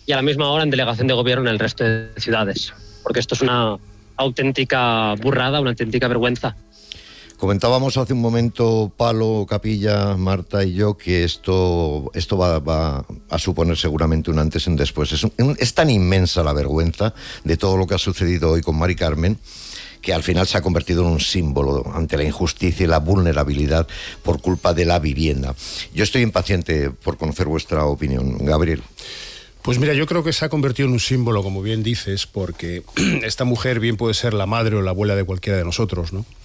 y a la misma hora en delegación de gobierno en el resto de ciudades, porque esto es una auténtica burrada, una auténtica vergüenza. Comentábamos hace un momento, Palo, Capilla, Marta y yo, que esto va a suponer seguramente un antes y un después. Es tan inmensa la vergüenza de todo lo que ha sucedido hoy con Mari Carmen, que al final se ha convertido en un símbolo ante la injusticia y la vulnerabilidad por culpa de la vivienda. Yo estoy impaciente por conocer vuestra opinión. Gabriel. Pues mira, yo creo que se ha convertido en un símbolo, como bien dices, porque esta mujer bien puede ser la madre o la abuela de cualquiera de nosotros, ¿no?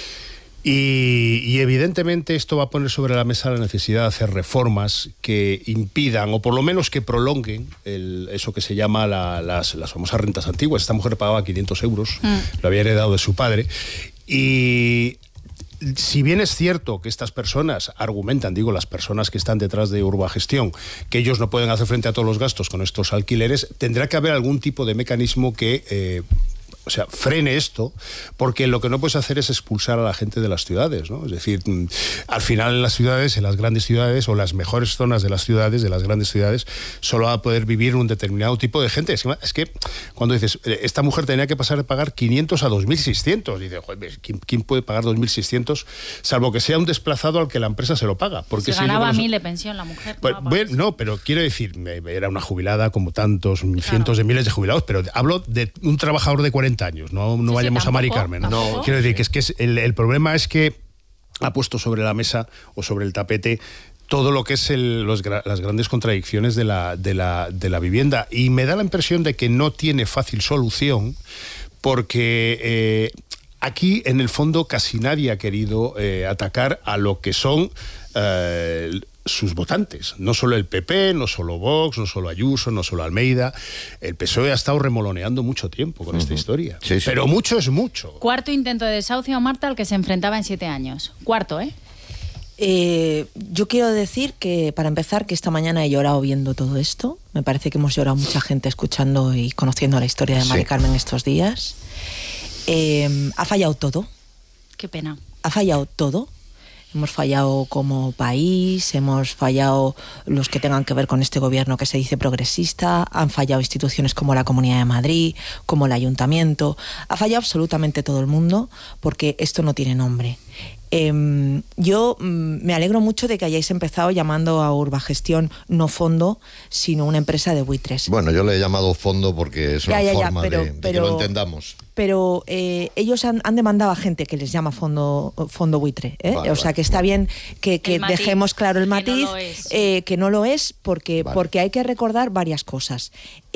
Y evidentemente esto va a poner sobre la mesa la necesidad de hacer reformas que impidan, o por lo menos que prolonguen, eso que se llama las famosas rentas antiguas. Esta mujer pagaba 500 euros, lo había heredado de su padre, y si bien es cierto que estas personas argumentan, digo, las personas que están detrás de Urbagestión, que ellos no pueden hacer frente a todos los gastos con estos alquileres, tendrá que haber algún tipo de mecanismo que frene esto, porque lo que no puedes hacer es expulsar a la gente de las ciudades, ¿no? Es decir, al final en las ciudades, en las grandes ciudades o las mejores zonas de las ciudades, de las grandes ciudades, solo va a poder vivir un determinado tipo de gente. Es que cuando dices, esta mujer tenía que pasar de pagar 500 a 2.600, y dices, joder, ¿quién puede pagar 2.600? Salvo que sea un desplazado al que la empresa se lo paga. Porque se ganaba 1.000 de pensión la mujer. No, pero quiero decir, era una jubilada como tantos, cientos de miles de jubilados, pero hablo de un trabajador de 40 años, no vayamos a Mari Carmen. No, quiero decir que el problema es que ha puesto sobre la mesa o sobre el tapete todo lo que es las grandes contradicciones de la vivienda, y me da la impresión de que no tiene fácil solución, porque aquí en el fondo casi nadie ha querido atacar a lo que son sus votantes, no solo el PP, no solo Vox, no solo Ayuso, no solo Almeida. El PSOE ha estado remoloneando mucho tiempo con esta historia, sí. Pero mucho es mucho. Cuarto intento de desahucio, Marta, al que se enfrentaba en 7 años. Cuarto, yo quiero decir que, para empezar, que esta mañana he llorado viendo todo esto. Me parece que hemos llorado mucha gente escuchando y conociendo la historia de Mari Carmen estos días. Ha fallado todo. Qué pena. Ha fallado todo. Hemos fallado como país, hemos fallado los que tengan que ver con este gobierno que se dice progresista, han fallado instituciones como la Comunidad de Madrid, como el Ayuntamiento, ha fallado absolutamente todo el mundo, porque esto no tiene nombre. Yo me alegro mucho de que hayáis empezado llamando a Urbagestión no fondo, sino una empresa de buitres. Bueno, yo le he llamado fondo porque es una forma de que lo entendamos. Pero ellos han demandado a gente que les llama fondo buitre, ¿eh? Vale, o sea, que está bien que dejemos claro el matiz, que no lo es, porque hay que recordar varias cosas.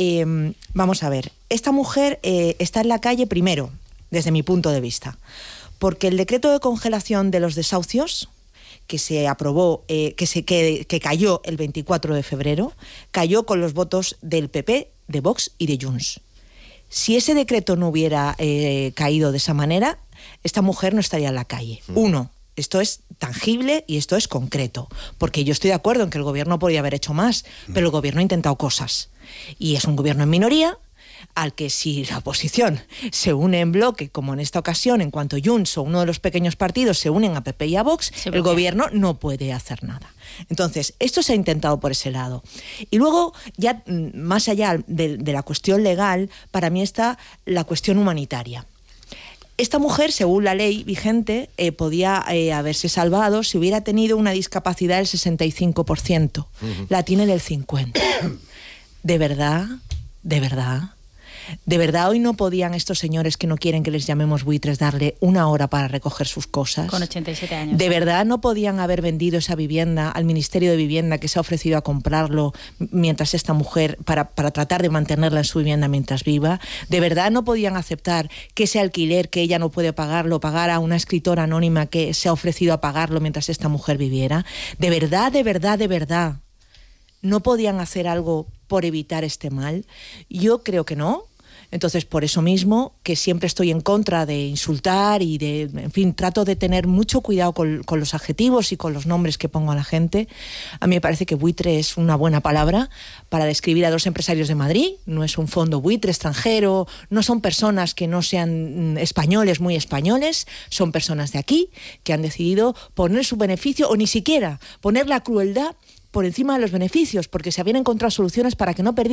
Vamos a ver, esta mujer está en la calle primero, desde mi punto de vista, porque el decreto de congelación de los desahucios que se aprobó, que cayó el 24 de febrero, cayó con los votos del PP, de Vox y de Junts. Si ese decreto no hubiera caído de esa manera, esta mujer no estaría en la calle. Uno, esto es tangible y esto es concreto, porque yo estoy de acuerdo en que el gobierno podría haber hecho más, pero el gobierno ha intentado cosas. Y es un gobierno en minoría, al que si la oposición se une en bloque, como en esta ocasión, en cuanto Junts o uno de los pequeños partidos se unen a PP y a Vox, el gobierno no puede hacer nada. Entonces, esto se ha intentado por ese lado. Y luego, ya más allá de la cuestión legal, para mí está la cuestión humanitaria. Esta mujer, según la ley vigente, podía haberse salvado si hubiera tenido una discapacidad del 65%. La tiene del 50%. ¿De verdad? ¿De verdad? ¿De verdad hoy no podían estos señores que no quieren que les llamemos buitres darle 1 hora para recoger sus cosas? Con 87 años. ¿De verdad no podían haber vendido esa vivienda al Ministerio de Vivienda, que se ha ofrecido a comprarlo mientras esta mujer, para tratar de mantenerla en su vivienda mientras viva? ¿De verdad no podían aceptar que ese alquiler que ella no puede pagarlo, pagara a una escritora anónima que se ha ofrecido a pagarlo mientras esta mujer viviera? ¿De verdad, de verdad, de verdad no podían hacer algo por evitar este mal? Yo creo que no. Entonces, por eso mismo, que siempre estoy en contra de insultar y en fin, trato de tener mucho cuidado con los adjetivos y con los nombres que pongo a la gente. A mí me parece que buitre es una buena palabra para describir a 2 empresarios de Madrid. No es un fondo buitre extranjero, no son personas que no sean españoles, muy españoles, son personas de aquí que han decidido poner su beneficio, o ni siquiera poner la crueldad por encima de los beneficios, porque se habían encontrado soluciones para que no perdieran